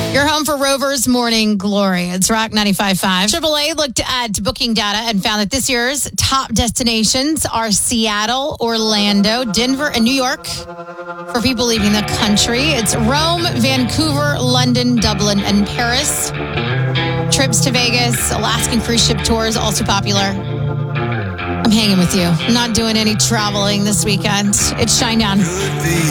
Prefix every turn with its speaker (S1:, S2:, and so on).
S1: You're home for Rover's Morning Glory. It's Rock 95.5. AAA looked at booking data and found that this year's top destinations are Seattle, Orlando, Denver, and New York. For people leaving the country, it's Rome, Vancouver, London, Dublin, and Paris. Trips to Vegas, Alaskan cruise ship tours, also popular. I'm hanging with you. I'm not doing any traveling this weekend. It's Shinedown.